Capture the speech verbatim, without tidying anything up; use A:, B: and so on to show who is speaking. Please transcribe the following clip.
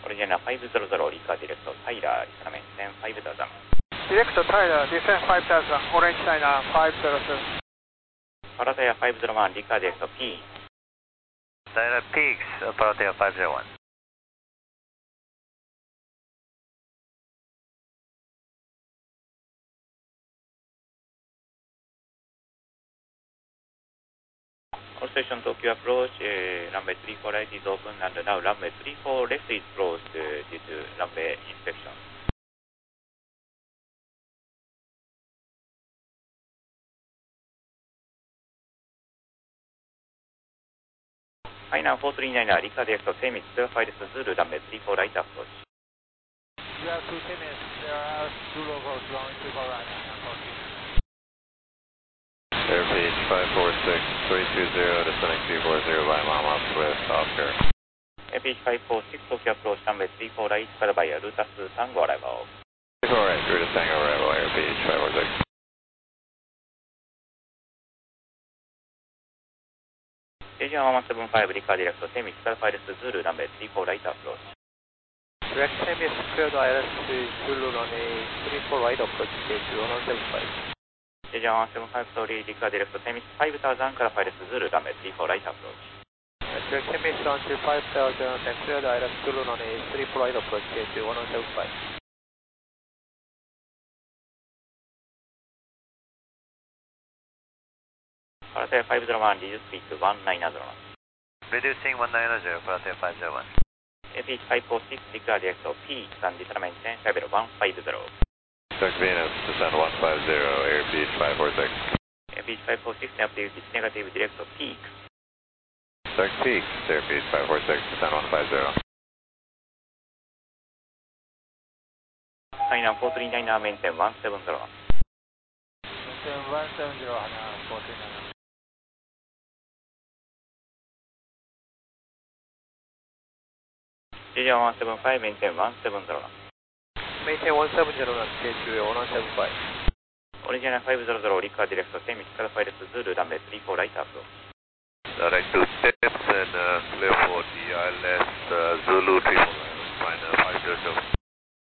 A: Original five hundred, Lika Direct Tyler, Displacement five thousand.
B: Direct Tyler, descend five thousand, Orange China five hundred.
A: Paratea five oh one, Lika Direct P.
C: Tyler Peaks, Paratea five oh one.
A: All station Tokyo approach, uh, runway three four right is open and now runway three four left is closed uh, due to runway inspection. Final four three nine, Lika Direct Temis, Files Zulu, runway three four right approach.
B: You have two Temis, there are Zulu for ground three four right and approaching.
C: Airbase five four six, three two zero, descending two four zero by Mama with Oscar.
A: Airbase five four six, Tokyo approach, runway three four right, followed by Rutas Tango arrival.
C: three four right, Rutas Tango arrival, Airbase five four six.
A: Station one one seven five, Lika Direct Temis, Files Zulu, runway three four right approach.
B: Direct Temis, cleared I L S Zulu runway three four right approach, gauge one one seven five.
A: Station one one seven five, sorry, Lika Direct Temis five thousand, Files Zulu, runway three four right approach.
B: Direct Temis onto five thousand and cleared I L S Zulu runway three four right approach, gauge one one seven five.
A: Paratea five oh one, reduce speed to one nine zero.
C: Reducing one nine zero, Paratea five oh one.
A: Airbase five four six, Lika Direct P, and Displacement level one five zero.
C: Cirque Venus, descend one five zero, Airbase five four six.
A: Airbase five four six, negative, negative, direct peak.
C: Cirque Peak, Airbase five four six, descend one five zero.
A: Final four three nine, maintain one seven zero.
B: Maintain one seven zero, four three nine.
A: Station one seven five, maintain one seven zero.
B: Maintain one seven zero, gauge one one seven five.
A: Original five hundred, Lika Direct Temis, Files Zulu, runway three four right approach.
C: Direct to tips and uh, clear for D I L S uh, Zulu three four, final five zero two.